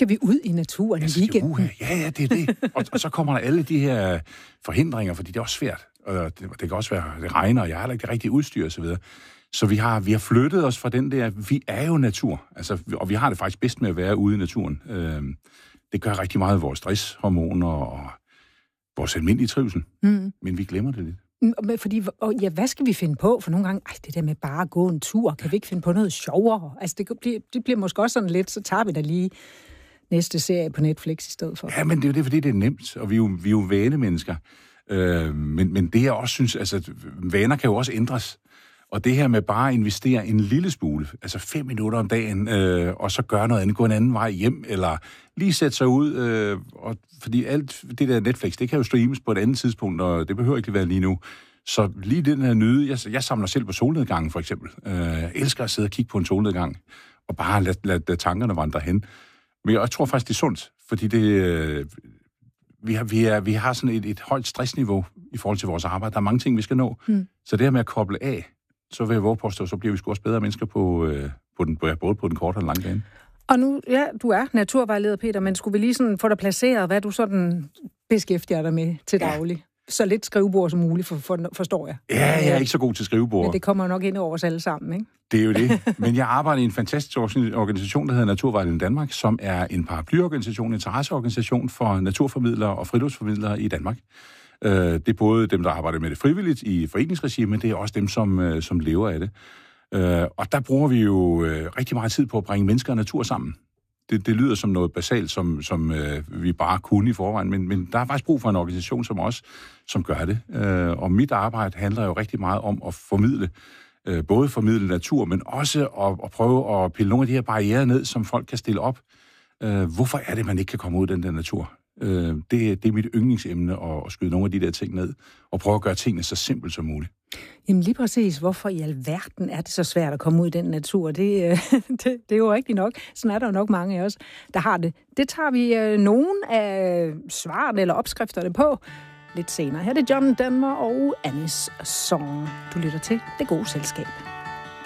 skal vi ud i naturen i weekenden. Ja, det er det. Og så kommer der alle de her forhindringer, fordi det er også svært. Og det kan også være, det regner, og jeg har heller ikke det rigtige udstyr osv. Så vi har flyttet os fra den der, vi er jo natur, altså, og vi har det faktisk bedst med at være ude i naturen. Det gør rigtig meget af vores stresshormoner og vores almindelige trivsel, men vi glemmer det lidt. Fordi, hvad skal vi finde på? For nogle gange, det der med bare at gå en tur, kan vi ikke finde på noget sjovere? Altså, det bliver måske også sådan lidt, så tager vi da lige næste serie på Netflix i stedet for. Ja, men det er jo det, fordi det er nemt, og vi er jo vanemennesker. Men det, jeg også synes, altså, vaner kan jo også ændres. Og det her med bare at investere en lille smule, altså 5 minutter om dagen, og så gøre noget andet, gå en anden vej hjem, eller lige sætte sig ud, fordi alt det der Netflix, det kan jo streames på et andet tidspunkt, og det behøver ikke være lige nu. Så lige den her nyde, jeg samler selv på solnedgangen for eksempel. Jeg elsker at sidde og kigge på en solnedgang, og bare lade tankerne vandre hen. Men jeg tror faktisk, det er sundt, fordi vi har sådan et højt stressniveau i forhold til vores arbejde. Der er mange ting, vi skal nå. Så det her med at koble af, så vil jeg våge påstå, så bliver vi sgu også bedre mennesker både på den korte og den lange bane. Og nu, ja, du er naturvejleder, Peter, men skulle vi lige sådan få dig placeret, hvad du sådan beskæftiger dig med til daglig? Så lidt skrivebord som muligt, forstår jeg. Ja, jeg er ikke så god til skrivebord. Men det kommer nok ind over os alle sammen, ikke? Det er jo det. Men jeg arbejder i en fantastisk organisation, der hedder Naturvejledning Danmark, som er en paraplyorganisation, en interesseorganisation for naturformidlere og friluftsformidlere i Danmark. Det er både dem, der arbejder med det frivilligt i foreningsregi, men det er også dem, som lever af det. Og der bruger vi jo rigtig meget tid på at bringe mennesker og natur sammen. Det lyder som noget basalt, som vi bare kunne i forvejen, men der er faktisk brug for en organisation som os, som gør det. Og mit arbejde handler jo rigtig meget om at formidle, både formidle natur, men også at prøve at pille nogle af de her barrierer ned, som folk kan stille op. Hvorfor er det, man ikke kan komme ud af den der natur? Det er mit yndlingsemne at skyde nogle af de der ting ned, og prøve at gøre tingene så simpelt som muligt. Jamen lige præcis, hvorfor i alverden er det så svært at komme ud i den natur? Det er jo rigtigt nok. Sådan er der jo nok mange af os, der har det. Det tager vi nogen af svarene eller opskrifterne på lidt senere. Her er det John Denver og Anis Song. Du lytter til Det Gode Selskab.